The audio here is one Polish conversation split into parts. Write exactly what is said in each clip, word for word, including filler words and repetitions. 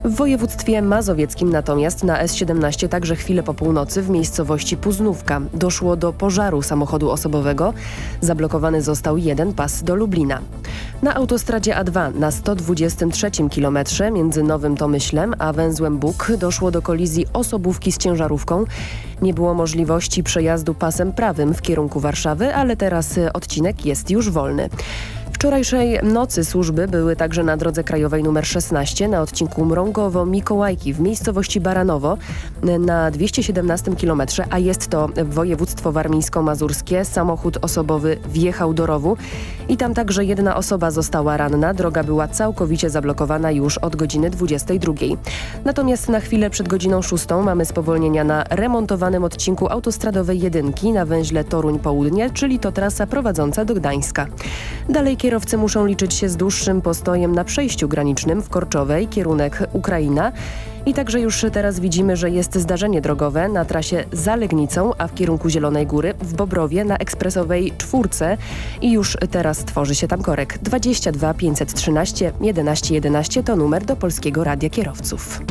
W województwie mazowieckim natomiast na S siedemnaście także chwilę po północy w miejscowości Puznówka doszło do pożaru samochodu osobowego. Zablokowany został jeden pas do Lublina. Na autostradzie A dwa na sto dwudziestym trzecim kilometrze między Nowym Tomyślem a węzłem Bóg doszło do kolizji osobówki z ciężarówką. Nie było możliwości przejazdu pasem prawym w kierunku Warszawy, ale teraz odcinek jest już wolny. Wczorajszej nocy służby były także na drodze krajowej nr szesnaście na odcinku Mrągowo-Mikołajki w miejscowości Baranowo na dwieście siedemnastym kilometrze, a jest to województwo warmińsko-mazurskie. Samochód osobowy wjechał do rowu i tam także jedna osoba została ranna. Droga była całkowicie zablokowana już od godziny dwudziestej drugiej. Natomiast na chwilę przed godziną szóstą mamy spowolnienia na remontowanym odcinku autostradowej jedynki na węźle Toruń Południe, czyli to trasa prowadząca do Gdańska. Dalej kierowcy muszą liczyć się z dłuższym postojem na przejściu granicznym w Korczowej, kierunek Ukraina. I także już teraz widzimy, że jest zdarzenie drogowe na trasie za Legnicą, a w kierunku Zielonej Góry w Bobrowie na ekspresowej czwórce. I już teraz tworzy się tam korek. dwadzieścia dwa pięćset trzynaście jedenaście jedenaście to numer do Polskiego Radia Kierowców.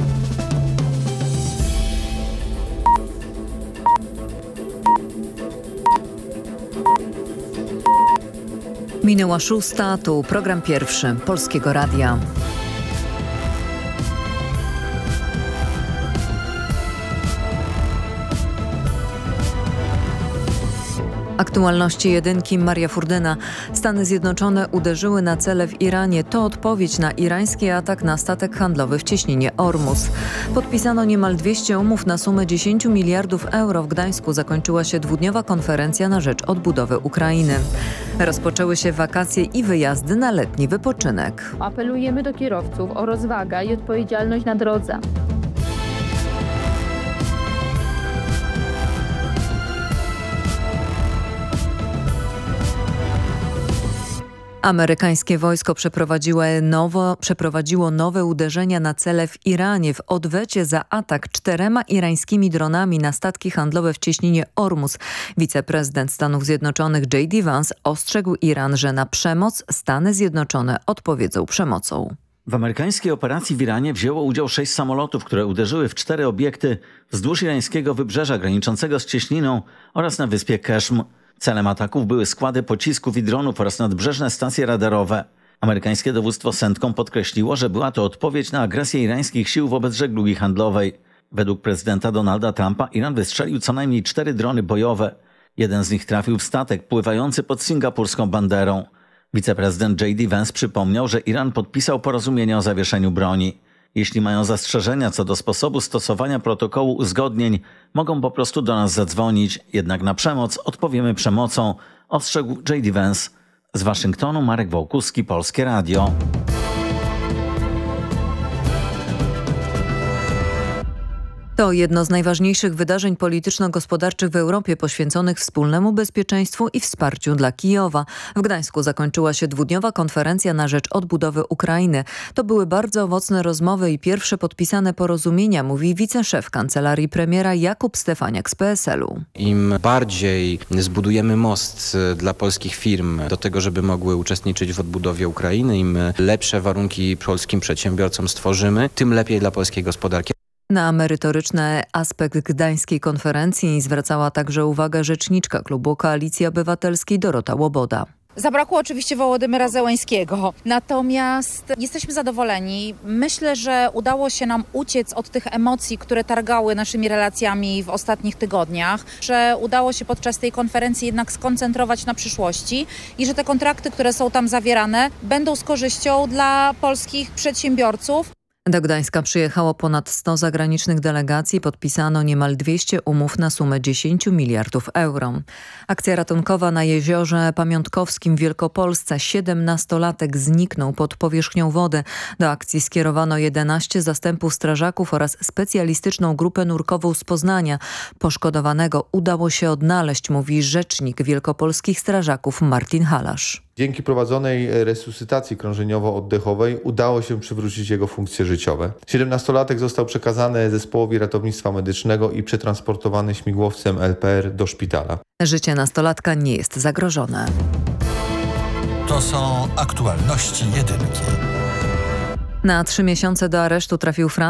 Minęła szósta, tu program pierwszy Polskiego Radia. Aktualności jedynki, Maria Furdyna. Stany Zjednoczone uderzyły na cele w Iranie. To odpowiedź na irański atak na statek handlowy w cieśninie Ormus. Podpisano niemal dwieście umów na sumę dziesięć miliardów euro. W Gdańsku zakończyła się dwudniowa konferencja na rzecz odbudowy Ukrainy. Rozpoczęły się wakacje i wyjazdy na letni wypoczynek. Apelujemy do kierowców o rozwagę i odpowiedzialność na drodze. Amerykańskie wojsko przeprowadziło, nowo, przeprowadziło nowe uderzenia na cele w Iranie w odwecie za atak czterema irańskimi dronami na statki handlowe w cieśninie Ormus. Wiceprezydent Stanów Zjednoczonych J D Vance ostrzegł Iran, że na przemoc Stany Zjednoczone odpowiedzą przemocą. W amerykańskiej operacji w Iranie wzięło udział sześć samolotów, które uderzyły w cztery obiekty wzdłuż irańskiego wybrzeża graniczącego z cieśniną oraz na wyspie Keszm. Celem ataków były składy pocisków i dronów oraz nadbrzeżne stacje radarowe. Amerykańskie dowództwo CENTCOM podkreśliło, że była to odpowiedź na agresję irańskich sił wobec żeglugi handlowej. Według prezydenta Donalda Trumpa Iran wystrzelił co najmniej cztery drony bojowe. Jeden z nich trafił w statek pływający pod singapurską banderą. Wiceprezydent J D Vance przypomniał, że Iran podpisał porozumienie o zawieszeniu broni. Jeśli mają zastrzeżenia co do sposobu stosowania protokołu uzgodnień, mogą po prostu do nas zadzwonić. Jednak na przemoc odpowiemy przemocą, ostrzegł J D Vance. Z Waszyngtonu Marek Wołkuski, Polskie Radio. To jedno z najważniejszych wydarzeń polityczno-gospodarczych w Europie poświęconych wspólnemu bezpieczeństwu i wsparciu dla Kijowa. W Gdańsku zakończyła się dwudniowa konferencja na rzecz odbudowy Ukrainy. To były bardzo owocne rozmowy i pierwsze podpisane porozumienia, mówi wiceszef kancelarii premiera Jakub Stefaniak z P S L u. Im bardziej zbudujemy most dla polskich firm do tego, żeby mogły uczestniczyć w odbudowie Ukrainy, im lepsze warunki polskim przedsiębiorcom stworzymy, tym lepiej dla polskiej gospodarki. Na merytoryczny aspekt gdańskiej konferencji zwracała także uwagę rzeczniczka klubu Koalicji Obywatelskiej Dorota Łoboda. Zabrakło oczywiście Wołodymyra Zełenskiego, natomiast jesteśmy zadowoleni. Myślę, że udało się nam uciec od tych emocji, które targały naszymi relacjami w ostatnich tygodniach, że udało się podczas tej konferencji jednak skoncentrować na przyszłości i że te kontrakty, które są tam zawierane, będą z korzyścią dla polskich przedsiębiorców. Do Gdańska przyjechało ponad sto zagranicznych delegacji, podpisano niemal dwieście umów na sumę dziesięć miliardów euro. Akcja ratunkowa na jeziorze Pamiątkowskim w Wielkopolsce. siedemnastolatek zniknął pod powierzchnią wody. Do akcji skierowano jedenaście zastępów strażaków oraz specjalistyczną grupę nurkową z Poznania. Poszkodowanego udało się odnaleźć, mówi rzecznik wielkopolskich strażaków Martin Halasz. Dzięki prowadzonej resuscytacji krążeniowo-oddechowej udało się przywrócić jego funkcje życiowe. siedemnastolatek został przekazany zespołowi ratownictwa medycznego i przetransportowany śmigłowcem L P R do szpitala. Życie nastolatka nie jest zagrożone. To są aktualności jedynki. Na trzy miesiące do aresztu trafił Francuz.